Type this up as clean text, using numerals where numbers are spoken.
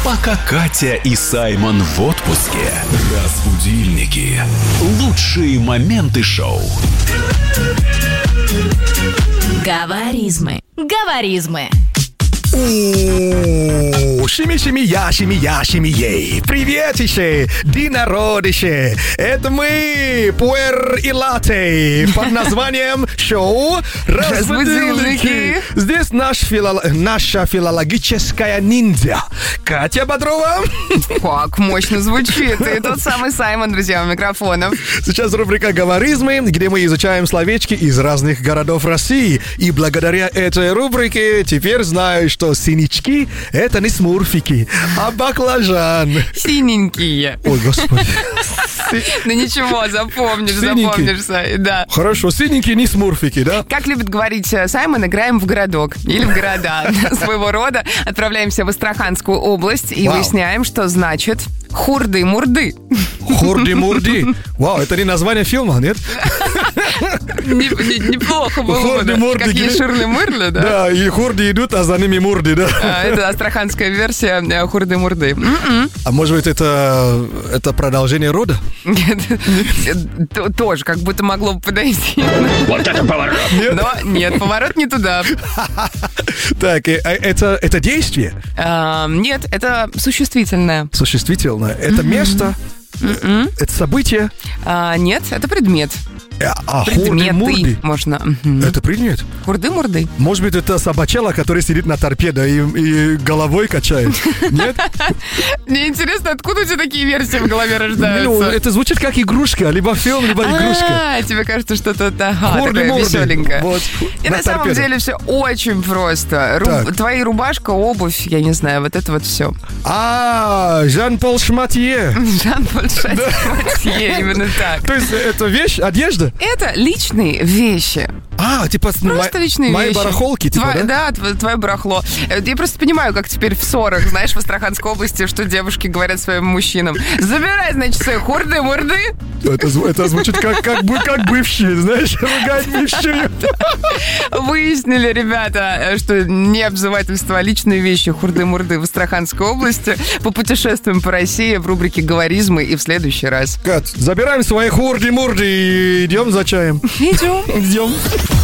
Пока Катя и Саймон в отпуске. Разбудильники. Лучшие моменты шоу. Говоризмы. Семья. Приветище, динародище. Это мы, Пуэр и Латте, под названием шоу «Разбудильники». Здесь наша филологическая ниндзя Катя Бодрова. Как мощно звучит. И тот самый Саймон, друзья, у микрофонов. Сейчас рубрика «Говоризмы», где мы изучаем словечки из разных городов России. И благодаря этой рубрике теперь знаю, что синячки — это не смурфики, а баклажан. Синенькие. Ой, господи. Ну ничего, запомнишь, Сай, да. Хорошо, синенькие не смурфики, да? Как любит говорить Саймон, играем в городок или в города своего рода. Отправляемся в Астраханскую область и выясняем, что значит хурды-мурды. Хурды-мурды. Вау, это не название фильма, нет? Неплохо было бы, как есть Ширли-Мырли, да? Да, и хурды идут, а за ними мурды, да? Это астраханская версия хурды-мурды. А может быть, это продолжение рода? Нет, тоже как будто могло бы подойти. Вот это поворот! Но нет, поворот не туда. Так, это действие? Нет, это существительное. Существительное. Это место? Это событие? Нет, это предмет. Хурды-мурды? Можно. Это предмет? Хурды-мурды. Может быть, это собачела, который сидит на торпедо и головой качает? Нет? Мне интересно, откуда у тебя такие версии в голове рождаются? Ну, это звучит как игрушка, либо фильм, либо игрушка. Тебе кажется, что это такое веселенькое. Вот, и на самом деле все очень просто. Твоя рубашка, обувь, я не знаю, вот это вот все. Жан-Поль Шматье. Жан-Поль Шматье, именно так. То есть это вещь, одежда? Это личные вещи. Типа просто личные мои вещи. барахолки, типа, да? Да, твое барахло. Я просто понимаю, как теперь в ссорах, знаешь, в Астраханской области, что девушки говорят своим мужчинам: забирай, значит, свои хурды-мурды. Это звучит как бывшие, знаешь, ругать бывшие. Выяснили, ребята, что не обзывательство, а личные вещи хурды-мурды в Астраханской области. Попутешествуем по России в рубрике «Говоризмы» и в следующий раз. Кат, забираем свои хурды-мурды и идем за чаем. Идем.